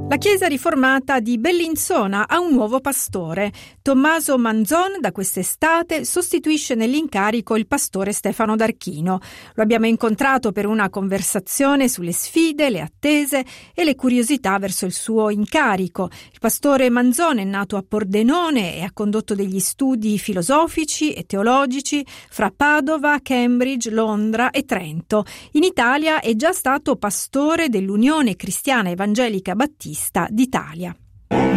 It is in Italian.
La Chiesa riformata di Bellinzona ha un nuovo pastore. Tommaso Manzon da quest'estate sostituisce nell'incarico il pastore Stefano D'Archino. Lo abbiamo incontrato per una conversazione sulle sfide, le attese e le curiosità verso il suo incarico. Il pastore Manzon è nato a Pordenone e ha condotto degli studi filosofici e teologici fra Padova, Cambridge, Londra e Trento. In Italia è già stato pastore dell'Unione Cristiana Evangelica Battista d'Italia.